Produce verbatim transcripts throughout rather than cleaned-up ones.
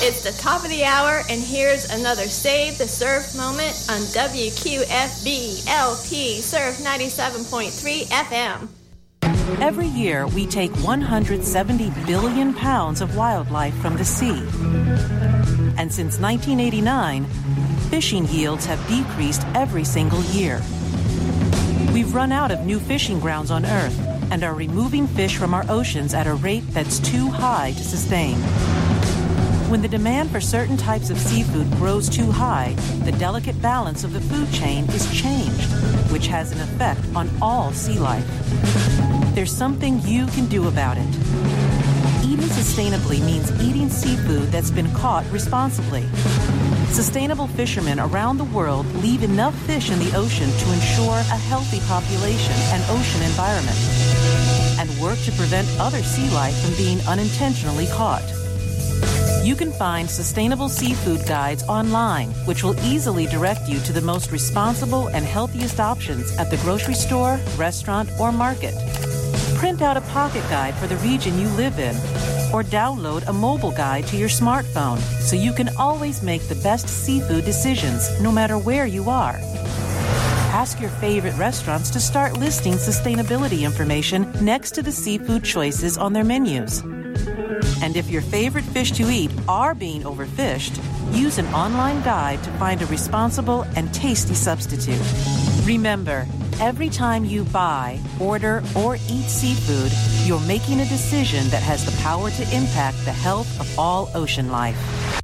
It's the top of the hour, and here's another Save the Surf moment on W Q F B L P Surf ninety-seven point three F M. Every year, we take one hundred seventy billion pounds of wildlife from the sea. And since nineteen eighty-nine, fishing yields have decreased every single year. We've run out of new fishing grounds on Earth and are removing fish from our oceans at a rate that's too high to sustain. When the demand for certain types of seafood grows too high, the delicate balance of the food chain is changed, which has an effect on all sea life. There's something you can do about it. Eating sustainably means eating seafood that's been caught responsibly. Sustainable fishermen around the world leave enough fish in the ocean to ensure a healthy population and ocean environment, and work to prevent other sea life from being unintentionally caught. You can find sustainable seafood guides online, which will easily direct you to the most responsible and healthiest options at the grocery store, restaurant, or market. Print out a pocket guide for the region you live in, or download a mobile guide to your smartphone so you can always make the best seafood decisions no matter where you are. Ask your favorite restaurants to start listing sustainability information next to the seafood choices on their menus. And if your favorite fish to eat are being overfished, use an online guide to find a responsible and tasty substitute. Remember, every time you buy, order, or eat seafood, you're making a decision that has the power to impact the health of all ocean life.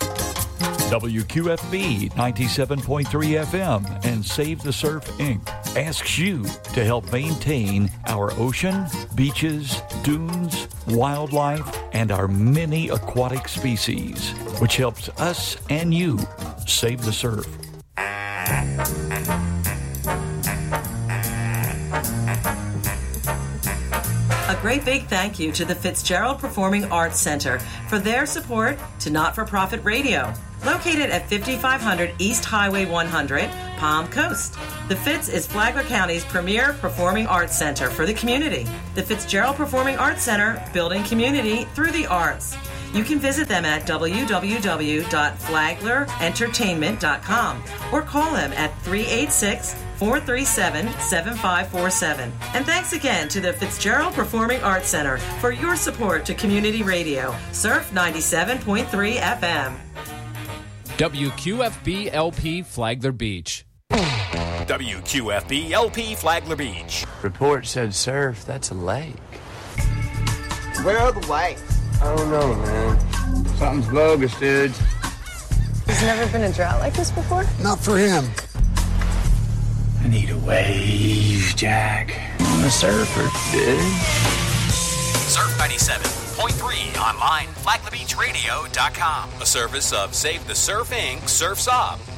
W Q F B ninety-seven point three F M and Save the Surf, Incorporated asks you to help maintain our ocean, beaches, dunes, wildlife, and our many aquatic species, which helps us and you save the surf. A great big thank you to the Fitzgerald Performing Arts Center for their support to Not-for-Profit Radio, located at fifty-five hundred East Highway one hundred, Palm Coast. The Fitz is Flagler County's premier performing arts center for the community. The Fitzgerald Performing Arts Center, building community through the arts. You can visit them at w w w dot flagler entertainment dot com or call them at three eight six, four three seven, seven five four seven. And thanks again to the Fitzgerald Performing Arts Center for your support to community radio. Surf ninety-seven point three F M. W Q F B L P Flagler Beach. W Q F B L P Flagler Beach. Report said surf, that's a lake. Where are the lakes? I don't know, man. Something's bogus, dude. There's never been a drought like this before? Not for him. I need a wave, Jack. I'm a surfer, dude. Surf ninety-seven point three online, flagler beach radio dot com. A service of Save the Surf, Incorporated, Surf's Up.